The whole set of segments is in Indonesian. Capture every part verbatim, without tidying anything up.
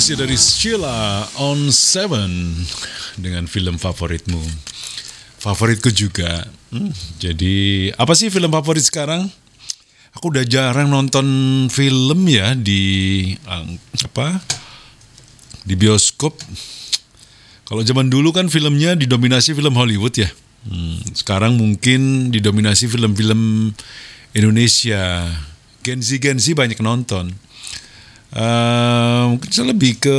Musik dari Sheila on Seven dengan film favoritmu. Favoritku juga. Hmm, jadi apa sih film favorit sekarang? Aku udah jarang nonton film ya di um, apa? Di bioskop. Kalau zaman dulu kan filmnya didominasi film Hollywood ya. Hmm, sekarang mungkin didominasi film-film Indonesia. Gen Z Gen Z banyak nonton. Uh, mungkin saya lebih ke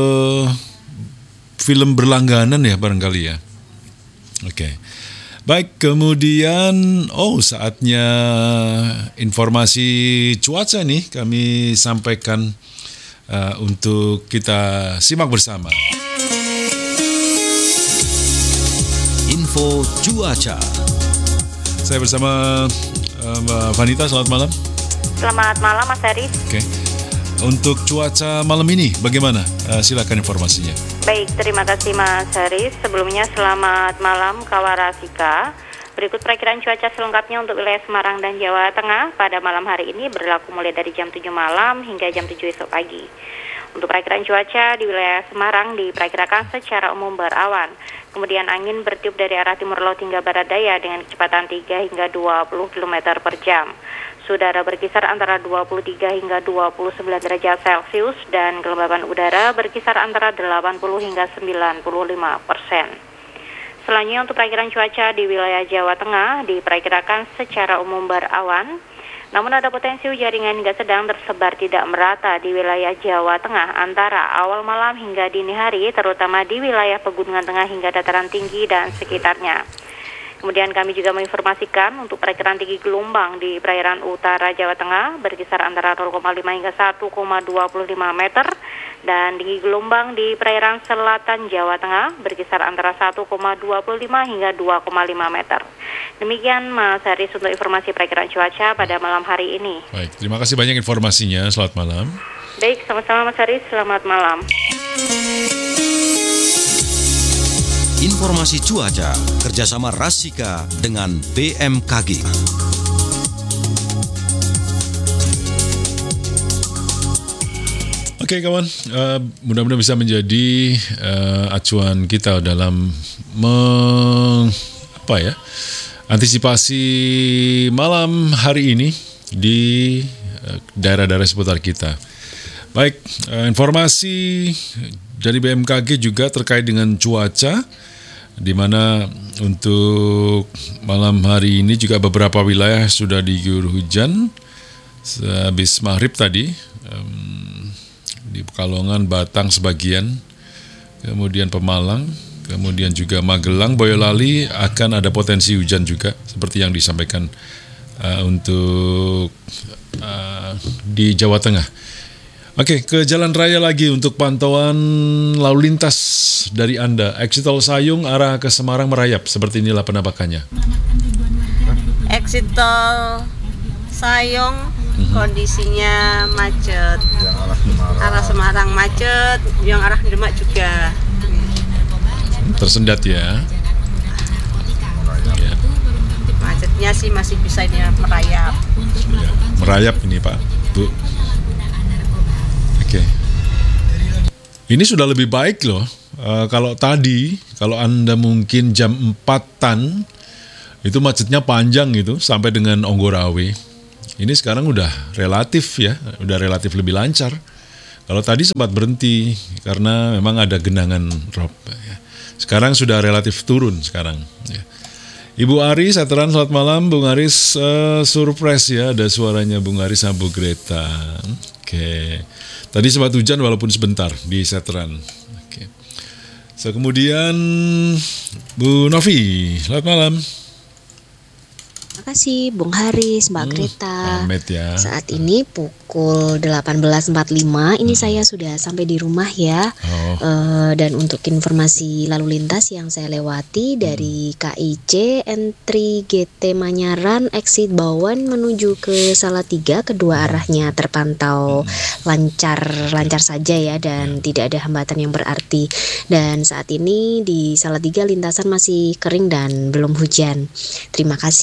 film berlangganan ya barangkali ya. Oke, okay. Baik, kemudian oh saatnya informasi cuaca nih kami sampaikan uh, untuk kita simak bersama. Info cuaca. Saya bersama uh, Mbak Vanita, selamat malam. Selamat malam Mas Haris. Oke. Okay. Untuk cuaca malam ini bagaimana? Uh, silakan informasinya. Baik, terima kasih Mas Haris. Sebelumnya selamat malam Kawarasika. Berikut perakiraan cuaca selengkapnya untuk wilayah Semarang dan Jawa Tengah pada malam hari ini berlaku mulai dari jam tujuh malam hingga jam tujuh esok pagi. Untuk perakiraan cuaca di wilayah Semarang diperkirakan secara umum berawan. Kemudian angin bertiup dari arah timur laut hingga barat daya dengan kecepatan tiga hingga dua puluh kilometer per jam. Udara berkisar antara dua puluh tiga hingga dua puluh sembilan derajat Celcius dan kelembaban udara berkisar antara delapan puluh hingga sembilan puluh lima persen. Selanjutnya untuk perakiraan cuaca di wilayah Jawa Tengah diperkirakan secara umum berawan, namun ada potensi hujan ringan hingga sedang tersebar tidak merata di wilayah Jawa Tengah antara awal malam hingga dini hari, terutama di wilayah Pegunungan Tengah hingga dataran tinggi dan sekitarnya. Kemudian kami juga menginformasikan untuk perakiraan tinggi gelombang di perairan utara Jawa Tengah berkisar antara nol koma lima hingga satu koma dua lima meter dan tinggi gelombang di perairan selatan Jawa Tengah berkisar antara satu koma dua lima hingga dua koma lima meter. Demikian Mas Haris untuk informasi perakiraan cuaca pada malam hari ini. Baik, terima kasih banyak informasinya. Selamat malam. Baik, sama-sama Mas Haris. Selamat malam. Informasi cuaca kerjasama Rasika dengan B M K G. Oke kawan, uh, mudah-mudahan bisa menjadi uh, acuan kita dalam meng, apa ya, antisipasi malam hari ini di uh, daerah-daerah seputar kita. Baik, uh, informasi dari B M K G juga terkait dengan cuaca, di mana untuk malam hari ini juga beberapa wilayah sudah diguyur hujan habis maghrib tadi, um, di Pekalongan, Batang sebagian, kemudian Pemalang, kemudian juga Magelang, Boyolali akan ada potensi hujan juga seperti yang disampaikan uh, untuk uh, di Jawa Tengah. Oke, ke jalan raya lagi untuk pantauan lalu lintas dari Anda. Exit Tol Sayung arah ke Semarang merayap. Seperti inilah penampakannya. Exit Tol Sayung mm-hmm. kondisinya macet. Yang arah Semarang. Arah Semarang macet, yang arah Demak juga. Tersendat ya. ya. Macetnya sih masih bisa ini merayap. Ya, merayap ini Pak, Bu. Oke. Ini sudah lebih baik loh. Uh, kalau tadi, kalau Anda mungkin jam empatan itu macetnya panjang gitu sampai dengan Onggorawe. Ini sekarang udah relatif ya, udah relatif lebih lancar. Kalau tadi sempat berhenti karena memang ada genangan rob. Ya. Sekarang sudah relatif turun sekarang. Ya. Ibu Aris, Seteran, selamat malam. Bung Aris, uh, surprise ya, ada suaranya Bung Aris sama Bu Greta. Oke. Tadi sempat hujan walaupun sebentar di Seteran. Oke. So, kemudian Bu Novi, selamat malam. Terima kasih Bung Haris, Mbak Hmm, Greta. pamit ya. Saat ini pukul delapan belas empat puluh lima, ini saya sudah sampai di rumah ya. Oh. Eh, dan untuk informasi lalu lintas yang saya lewati dari K I C entry G T Manyaran exit Bawan menuju ke Salatiga, kedua arahnya terpantau lancar lancar saja ya, dan tidak ada hambatan yang berarti. Dan saat ini di Salatiga lintasan masih kering dan belum hujan. Terima kasih sudah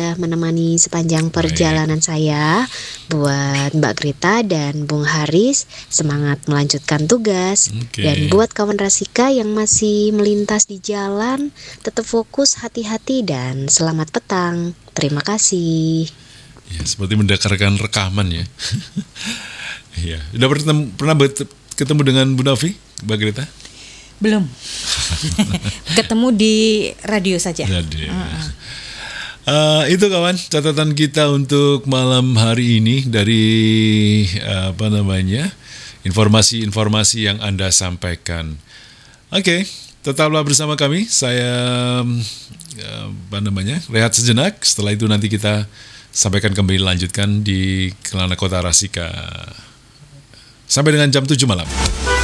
sudah menemani sepanjang perjalanan saya. Buat Mbak Grita dan Bung Haris, semangat melanjutkan tugas. Oke. Dan buat kawan Rasika yang masih melintas di jalan, tetap fokus, hati-hati, dan selamat petang. Terima kasih. Ya, seperti mendekarkan rekaman ya. Iya, udah bertemu, pernah bet- ketemu dengan Bu Novi, Mbak Grita? Belum. Ketemu di radio saja. Jadi, uh, itu kawan catatan kita untuk malam hari ini dari uh, apa namanya informasi-informasi yang Anda sampaikan. Oke, tetaplah bersama kami. Saya uh, apa namanya rehat sejenak. Setelah itu nanti kita sampaikan kembali lanjutkan di Kelana Kota Rasika sampai dengan jam tujuh malam.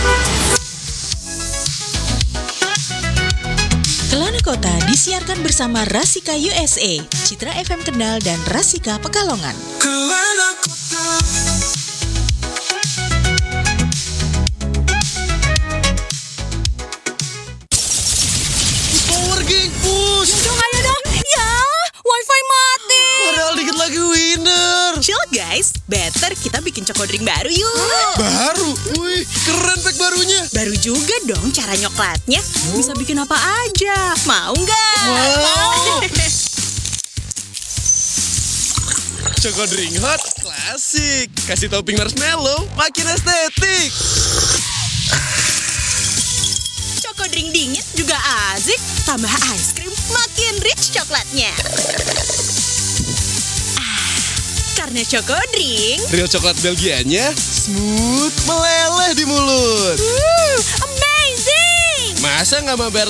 Kelana Kota disiarkan bersama Rasika U S A, Citra F M Kendal dan Rasika Pekalongan. Kelana Kota. Power Gang push. Dong, ayo dong. Ya, wifi mati. Padahal dikit lagi winner. Chill guys, better kita bikin choco drink baru yuk. Baru? Wih, keren pack barunya. Baru juga dong cara nyoklatnya. Bisa bikin apa aja. Mau nggak? Wow. Choco drink hot, klasik. Kasih topping marshmallow, makin estetik. Choco drink dingin juga asik. Tambah ice cream, makin rich coklatnya. Ah, karena choco drink, Real coklat Belgianya, smooth, meleleh di mulut. uh, amazing. Masa nggak mau bayar